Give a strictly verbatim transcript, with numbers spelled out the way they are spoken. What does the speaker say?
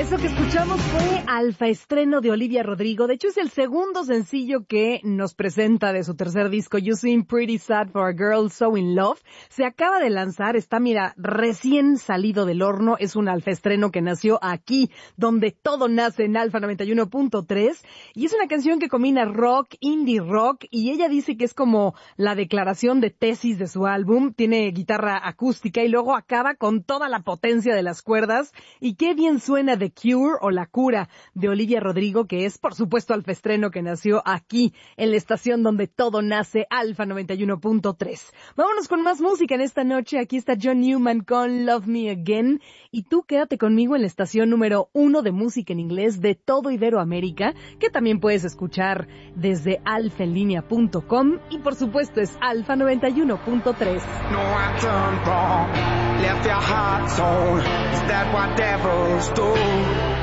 Eso que escuchamos fue Alfa, estreno de Olivia Rodrigo. De hecho, es el segundo sencillo que nos presenta de su tercer disco, You Seem Pretty Sad for a Girl So In Love. Se acaba de lanzar, está, mira, recién salido del horno. Es un alfa estreno que nació aquí, donde todo nace, en Alfa noventa y uno punto tres. Y es una canción que combina rock, indie rock, y ella dice que es como la declaración de tesis de su álbum. Tiene guitarra acústica y luego acaba con toda la potencia de las cuerdas. Y qué bien suena The Cure o La Cura de Olivia Rodrigo, que es, por supuesto, alfa estreno que nació aquí, en la estación donde todo nace, Alfa noventa y uno punto tres. Vámonos con más música en esta noche. Aquí está John Newman con Love Me Again. Y tú quédate conmigo en la estación número uno de música en inglés de todo Iberoamérica, que también puedes escuchar desde alfa en línea punto com, y por supuesto es Alfa noventa y uno punto tres. No, I turned wrong, left your heart torn. Is that what devils do?